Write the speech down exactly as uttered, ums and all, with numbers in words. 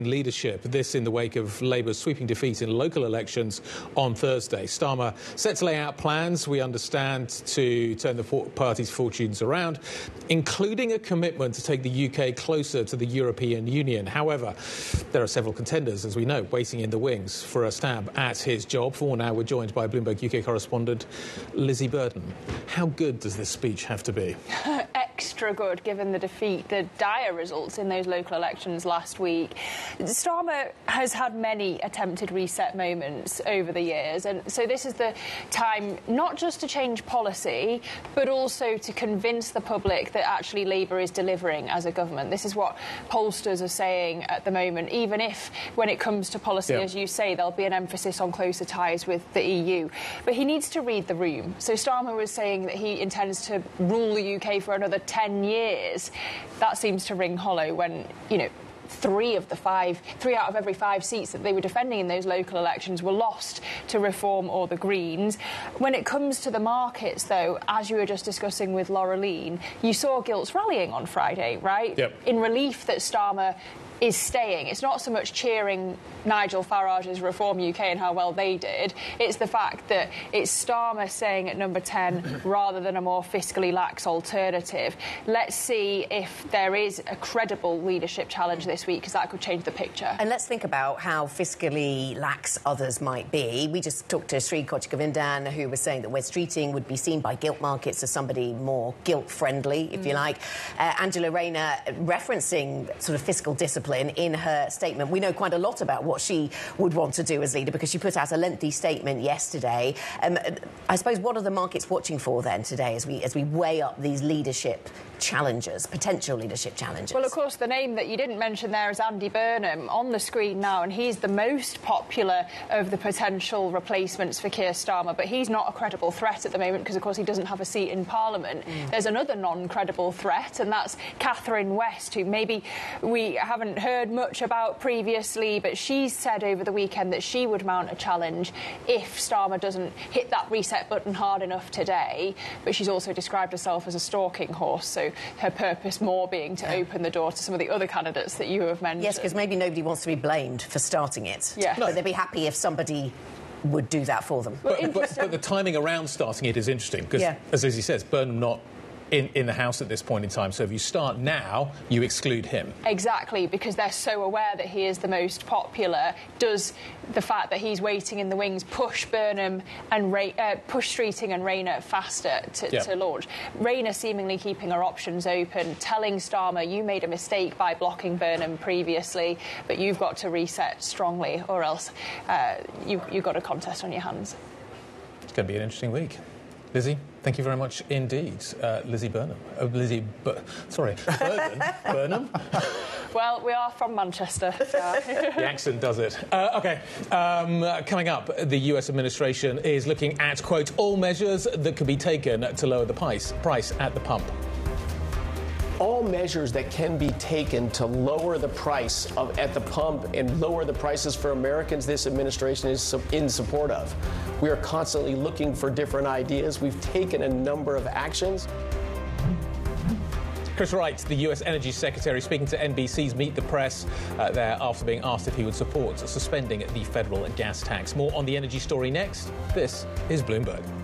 leadership, this in the wake of Labour's sweeping defeat in local elections on Thursday. Starmer set to lay out plans, we understand, to turn the party's fortunes around, including a commitment to take the U K closer to the European Union. However, there are several contenders, as we know, waiting in the wings for a stab at his job. For now, we're joined by Bloomberg U K correspondent Lizzie Burden. How good does this speech have to be? Extra good, given the defeat, the dire results in those local elections last week. Starmer has had many attempted reset moments over the years, and so this is the time not just to change policy, but also to convince the public that actually Labour is delivering as a government. This is what pollsters are saying at the moment, even if, when it comes to policy, yeah. as you say, there'll be an emphasis on closer ties with the E U. But he needs to read the room. So Starmer was saying that he intends to rule the U K for another ten years. That seems to ring hollow when, you know, three of the five, three out of every five seats that they were defending in those local elections were lost to Reform or the Greens. When it comes to the markets, though, as you were just discussing with Laureline, you saw gilts rallying on Friday, right? Yep. In relief that Starmer is staying. It's not so much cheering Nigel Farage's Reform U K and how well they did. It's the fact that it's Starmer staying at number ten rather than a more fiscally lax alternative. Let's see if there is a credible leadership challenge this week, because that could change the picture. And let's think about how fiscally lax others might be. We just talked to Sri Kochikavindan, who was saying that Wes Streeting would be seen by gilt markets as somebody more gilt-friendly, if mm. you like. Uh, Angela Rayner referencing sort of fiscal discipline in her statement. We know quite a lot about what she would want to do as leader, because she put out a lengthy statement yesterday. Um, I suppose, what are the markets watching for then today as we as we weigh up these leadership challenges, potential leadership challenges? Well, of course, the name that you didn't mention there is Andy Burnham on the screen now, and he's the most popular of the potential replacements for Keir Starmer, but he's not a credible threat at the moment because, of course, he doesn't have a seat in Parliament. Mm. There's another non-credible threat, and that's Catherine West, who maybe we haven't heard much about previously, but she's said over the weekend that she would mount a challenge if Starmer doesn't hit that reset button hard enough today. But she's also described herself as a stalking horse, so her purpose more being to yeah. open the door to some of the other candidates that you have mentioned. Yes, because maybe nobody wants to be blamed for starting it. Yeah. No. But they'd be happy if somebody would do that for them. But, but, but the timing around starting it is interesting, because, yeah. as Lizzie says, Burnham not In, in the House at this point in time. So if you start now, you exclude him. Exactly, because they're so aware that he is the most popular. Does the fact that he's waiting in the wings push Burnham and Ray, uh, push Streeting and Rayner faster to, yeah. to launch? Rayner seemingly keeping her options open, telling Starmer, you made a mistake by blocking Burnham previously, but you've got to reset strongly, or else uh, you, you've got a contest on your hands. It's going to be an interesting week. Lizzie, thank you very much indeed. Uh, Lizzie Burnham. Uh, Lizzie, Bur sorry, Burden? Burnham? Well, we are from Manchester. So. The accent does it. Uh, OK, um, uh, coming up, the U S administration is looking at, quote, all measures that could be taken to lower the price, price at the pump. All measures that can be taken to lower the price of, at the pump and lower the prices for Americans, this administration is su in support of. We are constantly looking for different ideas. We've taken a number of actions. Chris Wright, the U S Energy Secretary, speaking to N B C's Meet the Press uh, there after being asked if he would support suspending the federal gas tax. More on the energy story next. This is Bloomberg.